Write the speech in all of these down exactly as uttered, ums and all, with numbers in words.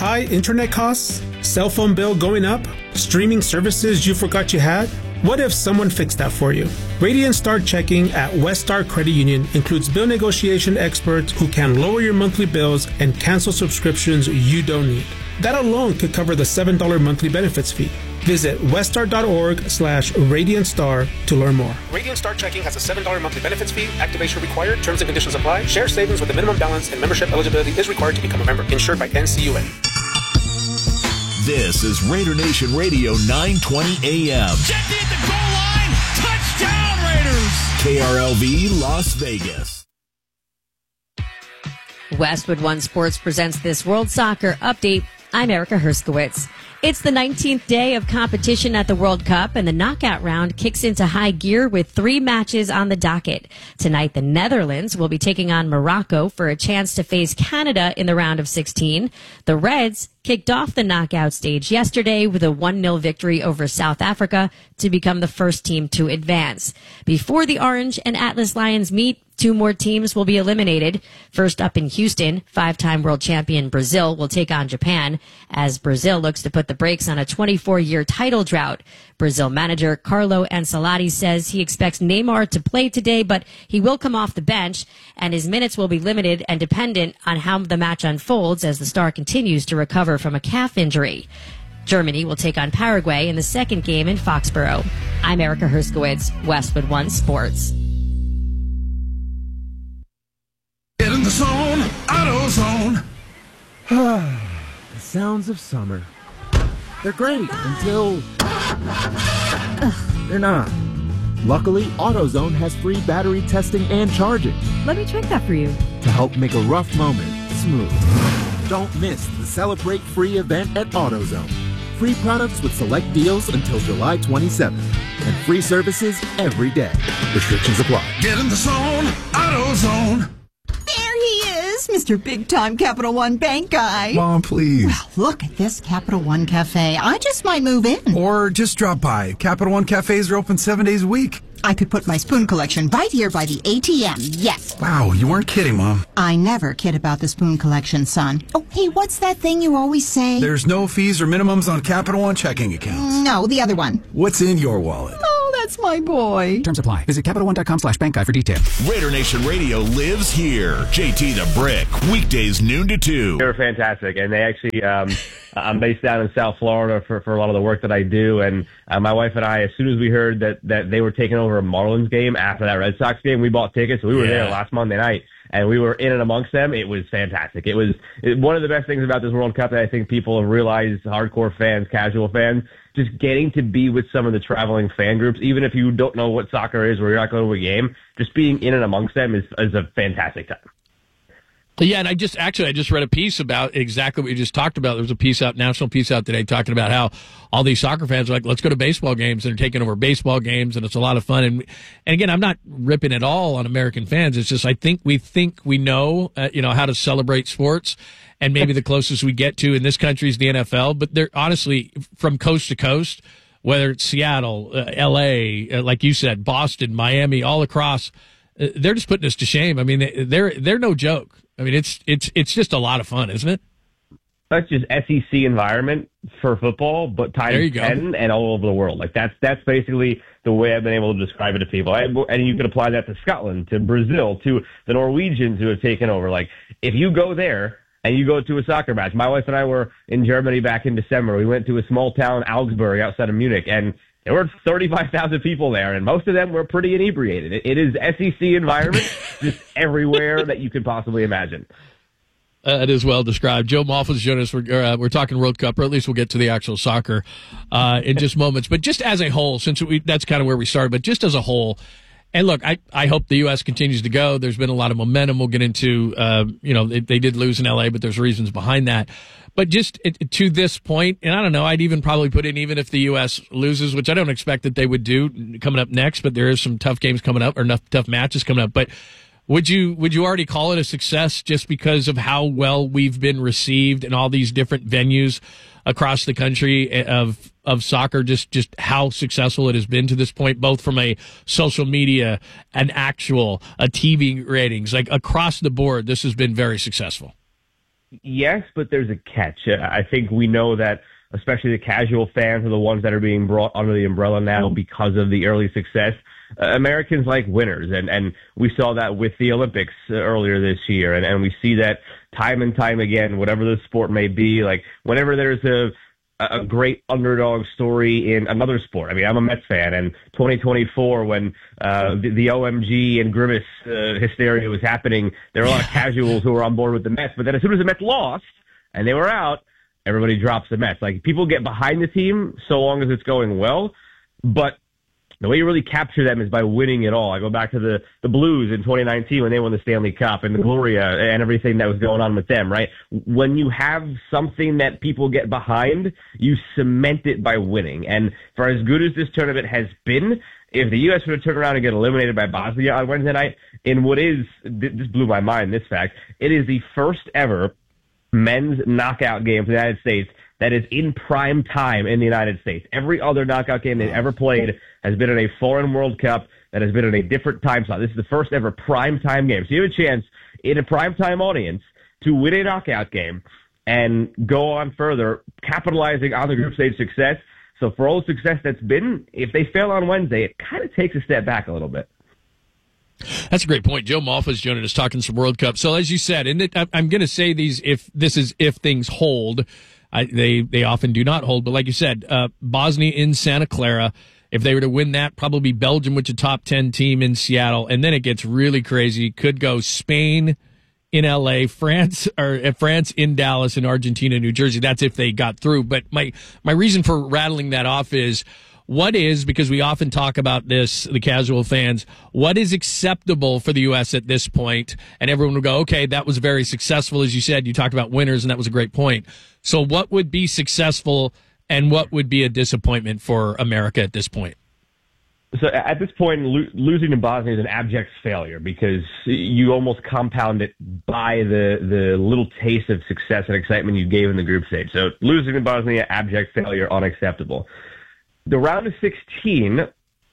High internet costs? Cell phone bill going up? Streaming services you forgot you had? What if someone fixed that for you? Radiant Star Checking at West Star Credit Union includes bill negotiation experts who can lower your monthly bills and cancel subscriptions you don't need. That alone could cover the seven dollars monthly benefits fee. Visit weststar.org slash Radiant Star to learn more. Radiant Star Checking has a seven dollars monthly benefits fee. Activation required. Terms and conditions apply. Share savings with a minimum balance and membership eligibility is required to become a member. Insured by N C U A. This is Raider Nation Radio nine twenty A M. Jackie at the goal line. Touchdown, Raiders. K R L V Las Vegas. Westwood One Sports presents this World Soccer Update. I'm Erica Herskowitz. It's the nineteenth day of competition at the World Cup, and the knockout round kicks into high gear with three matches on the docket. Tonight, the Netherlands will be taking on Morocco for a chance to face Canada in the round of sixteen. The Reds kicked off the knockout stage yesterday with a one nil victory over South Africa to become the first team to advance. Before the Orange and Atlas Lions meet, two more teams will be eliminated. First up in Houston, five-time world champion Brazil will take on Japan as Brazil looks to put the brakes on a twenty-four year title drought. Brazil manager Carlo Ancelotti says he expects Neymar to play today, but he will come off the bench, and his minutes will be limited and dependent on how the match unfolds as the star continues to recover from a calf injury. Germany will take on Paraguay in the second game in Foxborough. I'm Erica Herskowitz, Westwood One Sports. Get in the zone, AutoZone. The sounds of summer. They're great until they're not. Luckily, AutoZone has free battery testing and charging Let me check that for you. to help make a rough moment smooth. Don't miss the Celebrate Free event at AutoZone. Free products with select deals until July twenty-seventh. And free services every day. Restrictions apply. Get in the zone, AutoZone. There he is, Mister Big Time Capital One Bank guy. Mom, please. Well, look at this Capital One Cafe. I just might move in. Or just drop by. Capital One cafes are open seven days a week. I could put my spoon collection right here by the A T M. Yes. Wow, you weren't kidding, Mom. I never kid about the spoon collection, son. Oh, hey, what's that thing you always say? There's no fees or minimums on Capital One checking accounts. No, the other one. What's in your wallet? Oh, that's my boy. Terms apply. Visit CapitalOne.com slash bank guide for details. Raider Nation Radio lives here. J T the Brick, weekdays noon to two. They're fantastic, and they actually, um, I'm based down in South Florida for, for a lot of the work that I do, and uh, my wife and I, as soon as we heard that, that they were taking over a Marlins game after that Red Sox game, we bought tickets, so we were Yeah. there last Monday night, and we were in and amongst them. It was fantastic. It was it, one of the best things about this World Cup that I think people have realized, hardcore fans, casual fans, just getting to be with some of the traveling fan groups, even if you don't know what soccer is or you're not going to a game, just being in and amongst them is, is a fantastic time. Yeah, and I just actually I just read a piece about exactly what you just talked about. There was a piece out, national piece out today, talking about how all these soccer fans are like, let's go to baseball games, and they're taking over baseball games, and it's a lot of fun. And and again, I'm not ripping at all on American fans. It's just I think we think we know, uh, you know, how to celebrate sports, and maybe the closest we get to in this country is the N F L. But they're honestly from coast to coast, whether it's Seattle, uh, L A, uh, like you said, Boston, Miami, all across. Uh, they're just putting us to shame. I mean, they, they're they're no joke. I mean, it's it's it's just a lot of fun, isn't it? That's just S E C environment for football, but times ten and all over the world. Like that's that's basically the way I've been able to describe it to people. I, and you could apply that to Scotland, to Brazil, to the Norwegians who have taken over. Like if you go there and you go to a soccer match, my wife and I were in Germany back in December. We went to a small town, Augsburg, outside of Munich, and there were thirty-five thousand people there, and most of them were pretty inebriated. It, it is S E C environment just everywhere that you could possibly imagine. Uh, it is well described. Joe Malfa's joining us. We're, uh, we're talking World Cup, or at least we'll get to the actual soccer uh, in just moments. But just as a whole, since we, that's kind of where we started, but just as a whole, and look, I, I hope the U S continues to go. There's been a lot of momentum. We'll get into, uh, you know, they, they did lose in L A, but there's reasons behind that. But just it, to this point, and I don't know, I'd even probably put in even if the U S loses, which I don't expect that they would do coming up next, but there is some tough games coming up, or enough tough matches coming up. But would you would you already call it a success just because of how well we've been received in all these different venues across the country of of soccer, just, just how successful it has been to this point, both from a social media and actual a T V ratings, like across the board, this has been very successful. yes, but there's a catch. I think we know that especially the casual fans are the ones that are being brought under the umbrella now because of the early success. Uh, Americans like winners, and, and we saw that with the Olympics uh, earlier this year, and, and we see that time and time again, whatever the sport may be, like whenever there's a a great underdog story in another sport. I mean, I'm a Mets fan, and twenty twenty-four, when uh, the, the O M G and Grimace uh, hysteria was happening, there were a lot of casuals who were on board with the Mets, but then as soon as the Mets lost and they were out, everybody drops the Mets. Like, people get behind the team so long as it's going well, but the way you really capture them is by winning it all. I go back to the, the Blues in twenty nineteen when they won the Stanley Cup, and the Gloria and everything that was going on with them, right? When you have something that people get behind, you cement it by winning. And for as good as this tournament has been, if the U S were to turn around and get eliminated by Bosnia on Wednesday night, in what is, this blew my mind, this fact, it is the first ever men's knockout game for the United States that is in prime time in the United States. Every other knockout game they've ever played has been in a foreign World Cup that has been in a different time slot. This is the first ever prime time game. So you have a chance in a prime time audience to win a knockout game and go on further, capitalizing on the group stage success. So for all the success that's been, if they fail on Wednesday, it kind of takes a step back a little bit. That's a great point. Joe Malfa's joining us talking some World Cup. So as you said, and it, I'm going to say these, if this is if things hold, I, they they often do not hold. But like you said, uh, Bosnia in Santa Clara, if they were to win that, probably Belgium, which is a top ten team in Seattle, and then it gets really crazy. Could go Spain in L A, France or uh, France in Dallas, and Argentina, New Jersey. That's if they got through. But my my reason for rattling that off is, what is, because we often talk about this, the casual fans, what is acceptable for the U S at this point? And everyone will go, okay, that was very successful. As you said, you talked about winners, and that was a great point. So what would be successful and what would be a disappointment for America at this point? So at this point, lo- losing to Bosnia is an abject failure, because you almost compound it by the, the little taste of success and excitement you gave in the group stage. So losing to Bosnia, abject failure, unacceptable. The round of sixteen,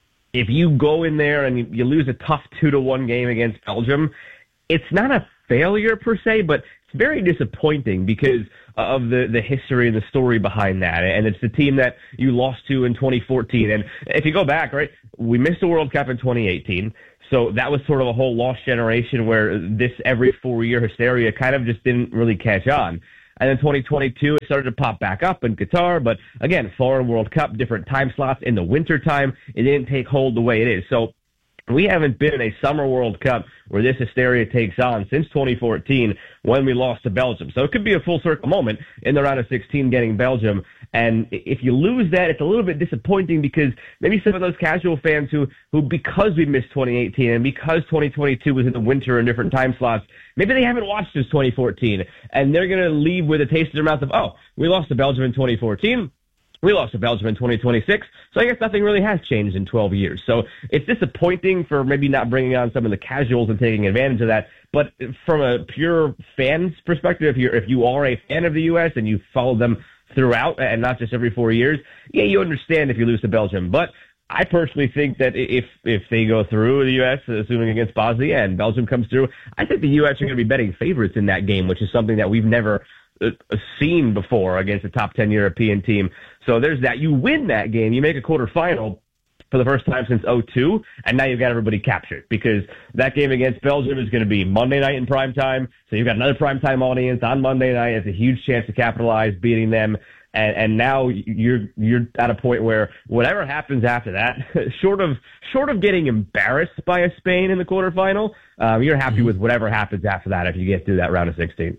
if you go in there and you, you lose a tough two to one game against Belgium, it's not a failure per se, but it's very disappointing because of the, the history and the story behind that. And it's the team that you lost to in twenty fourteen. And if you go back, right, we missed the World Cup in twenty eighteen. So that was sort of a whole lost generation where this every four-year hysteria kind of just didn't really catch on. And then twenty twenty-two, it started to pop back up in Qatar. But again, foreign World Cup, different time slots in the winter time. It didn't take hold the way it is. So we haven't been in a summer World Cup where this hysteria takes on since twenty fourteen when we lost to Belgium. So it could be a full circle moment in the round of sixteen getting Belgium. And if you lose that, it's a little bit disappointing because maybe some of those casual fans who, who because we missed twenty eighteen and because twenty twenty-two was in the winter and different time slots, maybe they haven't watched since twenty fourteen. And they're going to leave with a taste in their mouth of, oh, we lost to Belgium in twenty fourteen. We lost to Belgium in twenty twenty-six, so I guess nothing really has changed in twelve years. So it's disappointing for maybe not bringing on some of the casuals and taking advantage of that. But from a pure fan's perspective, if you're if you are a fan of the U S and you follow them throughout and not just every four years, yeah, you understand if you lose to Belgium. But I personally think that if if they go through the U S, assuming against Bosnia, and Belgium comes through, I think the U S are going to be betting favorites in that game, which is something that we've never seen before against a top ten European team. So there's that. You win that game, you make a quarterfinal for the first time since oh two, and now you've got everybody captured because that game against Belgium is going to be Monday night in prime time. So you've got another prime time audience on Monday night. It's a huge chance to capitalize beating them. And, and now you're you're at a point where whatever happens after that, short of short of getting embarrassed by a Spain in the quarterfinal, um, you're happy with whatever happens after that if you get through that round of sixteen.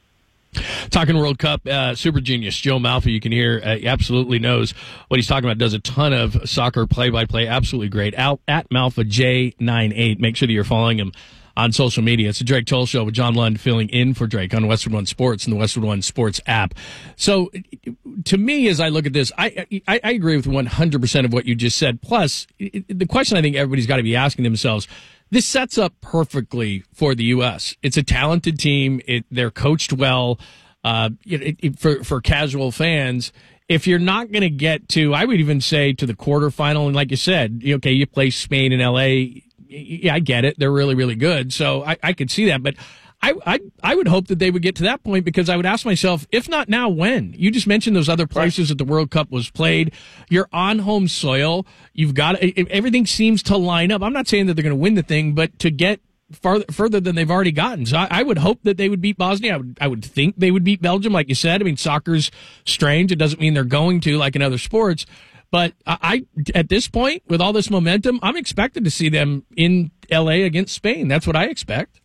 Talking World Cup, uh, super genius Joe Malfa, you can hear, uh, he absolutely knows what he's talking about, does a ton of soccer play-by-play, absolutely great. Out at Malfa J ninety-eight. Make sure that you're following him on social media. It's the Drake Toll Show with John Lund filling in for Drake on Westwood One Sports and the Westwood One Sports app. So to me, as I look at this, I, I, I agree with one hundred percent of what you just said. Plus, the question I think everybody's got to be asking themselves, this sets up perfectly for the U S. It's a talented team. It, they're coached well. Uh, it, it, for, for casual fans, if you're not going to get to, I would even say to the quarterfinal, and like you said, okay, you play Spain and L A. Yeah, I get it. They're really, really good. So I, I could see that. But I, I I would hope that they would get to that point, because I would ask myself, if not now, when? You just mentioned those other places that the World Cup was played. You're on home soil. You've got everything seems to line up. I'm not saying that they're going to win the thing, but to get farther further than they've already gotten. So I, I would hope that they would beat Bosnia. I would I would think they would beat Belgium, like you said. I mean, soccer's strange. It doesn't mean they're going to, like in other sports. But I, I at this point, with all this momentum, I'm expected to see them in L A against Spain. That's what I expect.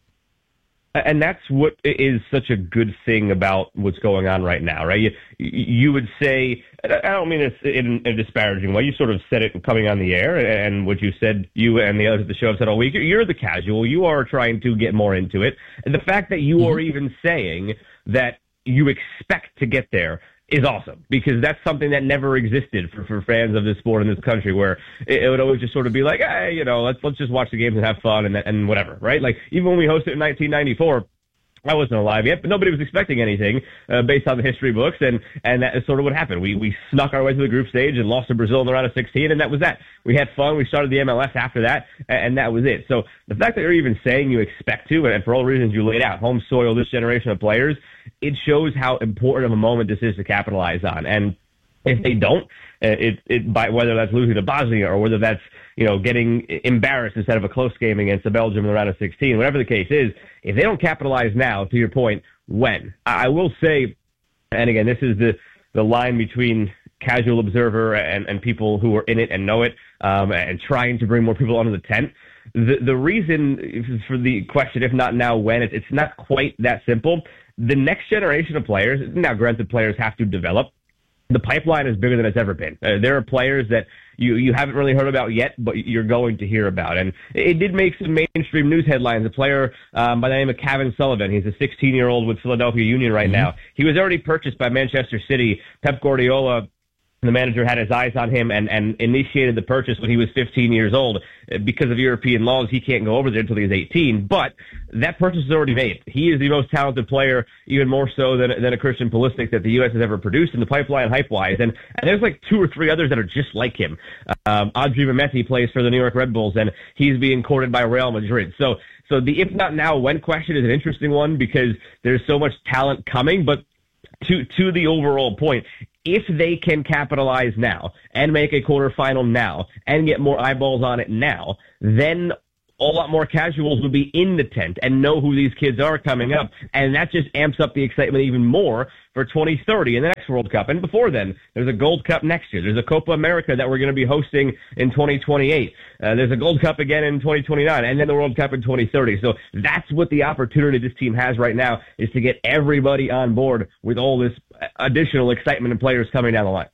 And that's what is such a good thing about what's going on right now, right? You, you would say, I don't mean this in a disparaging way, you sort of said it coming on the air, and what you said, you and the others at the show have said all week, you're the casual, you are trying to get more into it. And the fact that you are even saying that you expect to get there is awesome, because that's something that never existed for, for fans of this sport in this country, where it, it would always just sort of be like, hey, you know, let's let's just watch the games and have fun and and whatever, right? Like, even when we hosted in nineteen ninety-four, I wasn't alive yet, but nobody was expecting anything uh, based on the history books, and and that is sort of what happened. We we snuck our way through the group stage and lost to Brazil in the round of sixteen, and that was that. We had fun. We started the M L S after that, and that was it. So the fact that you're even saying you expect to, and for all the reasons you laid out, home soil, this generation of players, it shows how important of a moment this is to capitalize on. And if they don't, it it by whether that's losing to Bosnia or whether that's, you know, getting embarrassed instead of a close game against the Belgium in the round of sixteen, whatever the case is, if they don't capitalize now, to your point, when? I will say, and again, this is the, the line between casual observer and, and people who are in it and know it, um, and trying to bring more people onto the tent. The, the reason for the question, if not now, when, it's, it's not quite that simple. The next generation of players, now granted players have to develop, the pipeline is bigger than it's ever been. Uh, there are players that you, you haven't really heard about yet, but you're going to hear about. And it did make some mainstream news headlines. A player um, by the name of Kevin Sullivan, he's a sixteen-year-old with Philadelphia Union right mm-hmm. now. He was already purchased by Manchester City. Pep Guardiola, the manager, had his eyes on him and, and initiated the purchase when he was fifteen years old. Because of European laws, he can't go over there until he's eighteen. But that purchase is already made. He is the most talented player, even more so than, than a Christian Pulisic that the U S has ever produced in the pipeline hype-wise. And, and there's like two or three others that are just like him. Um, Audrey Mehmeti plays for the New York Red Bulls, and he's being courted by Real Madrid. So, so the if not now, when question is an interesting one, because there's so much talent coming. But to to the overall point, if they can capitalize now and make a quarterfinal now and get more eyeballs on it now, then a lot more casuals will be in the tent and know who these kids are coming up. And that just amps up the excitement even more for twenty thirty in the next World Cup. And before then, there's a Gold Cup next year. There's a Copa America that we're going to be hosting in twenty twenty-eight. Uh, there's a Gold Cup again in twenty twenty-nine, and then the World Cup in twenty thirty. So that's what the opportunity this team has right now, is to get everybody on board with all this additional excitement and players coming down the line.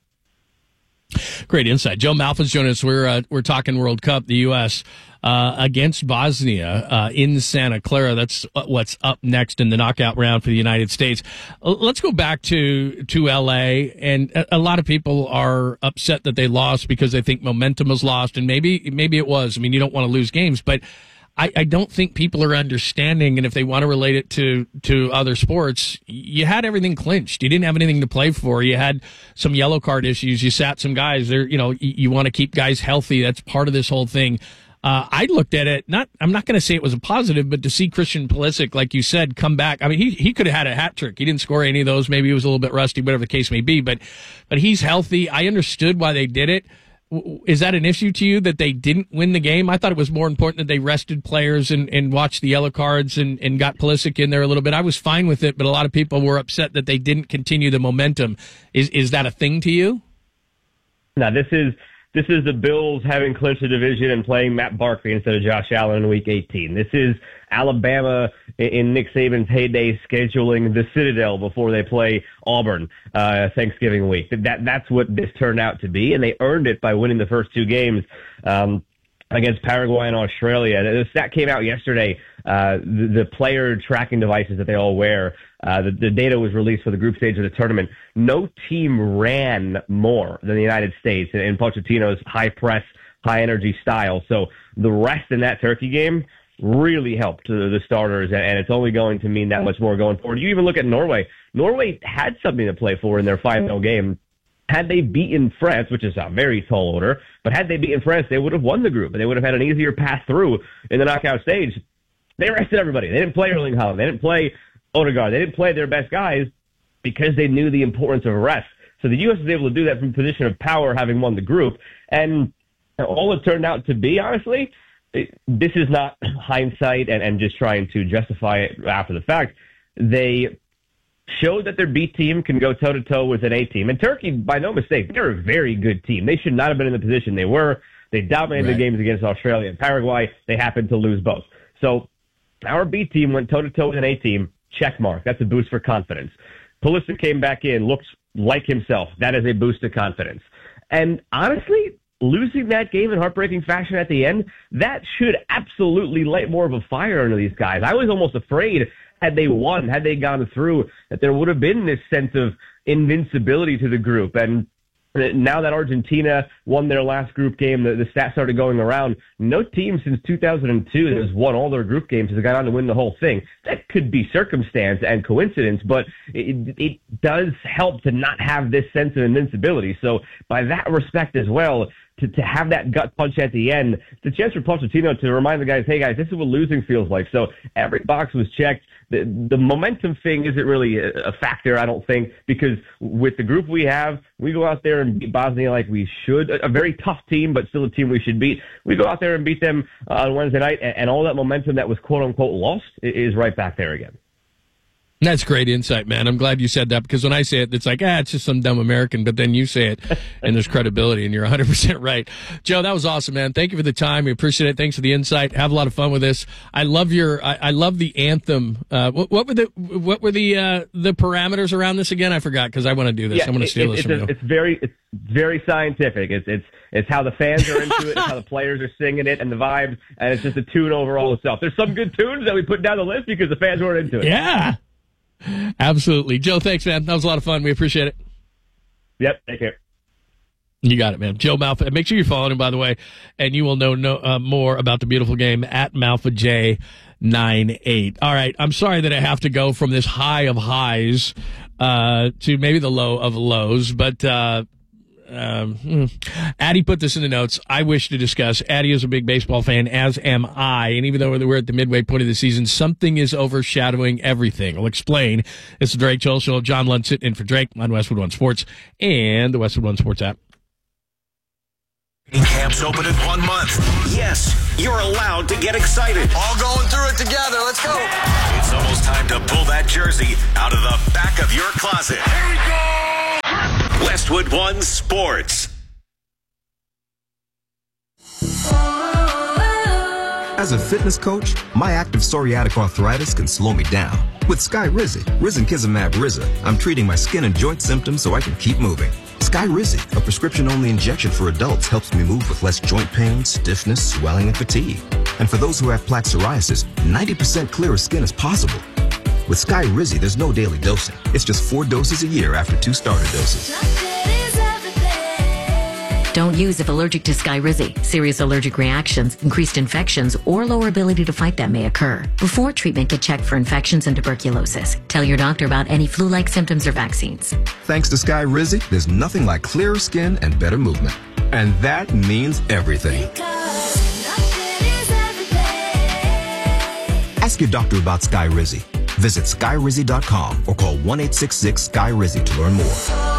Great insight. Joe Malfin's joining us. We're uh, we're talking World Cup, the U S uh, against Bosnia uh, in Santa Clara. That's what's up next in the knockout round for the United States. Uh, let's go back to to L A. And a, a lot of people are upset that they lost because they think momentum was lost, and maybe maybe it was. I mean, you don't want to lose games, but I, I don't think people are understanding, and if they want to relate it to, to other sports, you had everything clinched. You didn't have anything to play for. You had some yellow card issues. You sat some guys there. You know, you, you want to keep guys healthy. That's part of this whole thing. Uh, I looked at it, not, I'm not going to say it was a positive, but to see Christian Pulisic, like you said, come back. I mean, he, he could have had a hat trick. He didn't score any of those. Maybe he was a little bit rusty, whatever the case may be, but, but he's healthy. I understood why they did it. Is that an issue to you that they didn't win the game? I thought it was more important that they rested players and, and watched the yellow cards and, and got Pulisic in there a little bit. I was fine with it, but a lot of people were upset that they didn't continue the momentum. Is is that a thing to you? No, this is this is the Bills having clinched the division and playing Matt Barkley instead of Josh Allen in Week eighteen. This is Alabama in Nick Saban's heyday scheduling the Citadel before they play Auburn uh, Thanksgiving week. That that's what this turned out to be, and they earned it by winning the first two games um, against Paraguay and Australia. The stat came out yesterday. Uh, the, the player tracking devices that they all wear, uh, the, the data was released for the group stage of the tournament. No team ran more than the United States in, in Pochettino's high press, high energy style. So the rest in that Turkey game really helped the starters, and it's only going to mean that much more going forward. You even look at Norway. Norway had something to play for in their final game. Had they beaten France, which is a very tall order, but had they beaten France, they would have won the group, and they would have had an easier path through in the knockout stage. they rested everybody. They didn't play Erling Haaland. They didn't play Odegaard. They didn't play their best guys because they knew the importance of rest. So the U S was able to do that from a position of power, having won the group. And all it turned out to be, honestly, it, this is not hindsight and, and just trying to justify it after the fact. They showed that their B team can go toe-to-toe with an A team. And Turkey, by no mistake, they're a very good team. They should not have been in the position they were. They dominated right. the games against Australia and Paraguay. They happened to lose both. So our B team went toe-to-toe with an A team. Check mark. That's a boost for confidence. Pulisic came back in, looks like himself. That is a boost to confidence. And honestly, losing that game in heartbreaking fashion at the end, that should absolutely light more of a fire under these guys. I was almost afraid, had they won, had they gone through, that there would have been this sense of invincibility to the group. And now that Argentina won their last group game, the, the stats started going around. No team since two thousand two that has won all their group games has gone on to win the whole thing. That could be circumstance and coincidence, but it, it does help to not have this sense of invincibility. So by that respect as well, to, to have that gut punch at the end, the chance for Pochettino to remind the guys, hey guys, this is what losing feels like. So every box was checked. The, the momentum thing isn't really a, a factor, I don't think, because with the group we have, we go out there and beat Bosnia like we should. A, a very tough team, but still a team we should beat. We go out there and beat them uh, on Wednesday night, and, and all that momentum that was quote-unquote lost is right back there again. That's great insight, man. I'm glad you said that, because when I say it, it's like, ah, it's just some dumb American, but then you say it, and there's credibility, and you're one hundred percent right. Joe, that was awesome, man. Thank you for the time. We appreciate it. Thanks for the insight. Have a lot of fun with this. I love your, I, I love the anthem. Uh, what, what were the, what were the, uh, the parameters around this again? I forgot, because I want to do this. Yeah, I want to steal it, this it's from a, you. It's very, it's very scientific. It's, it's, it's how the fans are into it, it's how the players are singing it, and the vibes, and it's just a tune overall itself. There's some good tunes that we put down the list because the fans weren't into it. Yeah. Absolutely. Joe, thanks, man. That was a lot of fun. We appreciate it. Yep, take care. You got it, man. Joe Malfa. Make sure you're following him, by the way, and you will know no, uh, more about the beautiful game at Malfa J ninety-eight. All right. I'm sorry that I have to go from this high of highs uh, to maybe the low of lows, but uh, um, Addie put this in the notes. I wish to discuss. Addie is a big baseball fan, as am I. And even though we're at the midway point of the season, something is overshadowing everything. I'll explain. It's the Drake Chill Show. John Lund sitting in for Drake on Westwood One Sports and the Westwood One Sports app. Camps open in one month. Yes, you're allowed to get excited. All going through it together. Let's go. It's almost time to pull that jersey out of the back of your closet. Here we go. Westwood One Sports. As a fitness coach, my active psoriatic arthritis can slow me down. With Skyrizi, Risankizumab Riza, I'm treating my skin and joint symptoms so I can keep moving. Skyrizi, a prescription-only injection for adults, helps me move with less joint pain, stiffness, swelling, and fatigue. And for those who have plaque psoriasis, ninety percent clearer skin is possible. With Skyrizi, there's no daily dosing. It's just four doses a year after two starter doses. Don't use if allergic to Skyrizi. Serious allergic reactions, increased infections, or lower ability to fight them may occur. Before treatment, get checked for infections and tuberculosis. Tell your doctor about any flu-like symptoms or vaccines. Thanks to Skyrizi, there's nothing like clearer skin and better movement. And that means everything. Ask your doctor about Skyrizi. Visit Skyrizi dot com or call one eight six six Skyrizi to learn more.